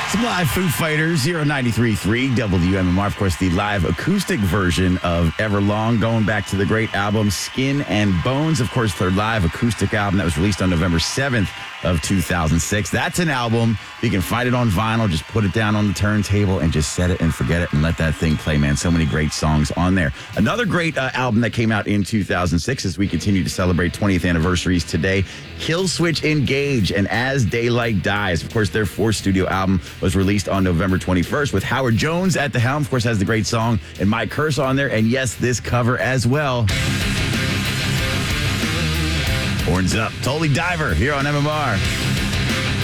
Some live Foo Fighters here on 93.3 WMMR. Of course, the live acoustic version of Everlong, going back to the great album Skin and Bones. Of course, their live acoustic album that was released on November 7th of 2006. That's an album. You can find it on vinyl. Just put it down on the turntable and just set it and forget it and let that thing play, man. So many great songs on there. Another great album that came out in 2006 as we continue to celebrate 20th anniversaries today, Killswitch Engage and As Daylight Dies. Of course, their fourth studio album was released on November 21st with Howard Jones at the helm. Of course, has the great song and Mike Curse on there. And yes, this cover as well. Horns up. Totally Diver here on MMR.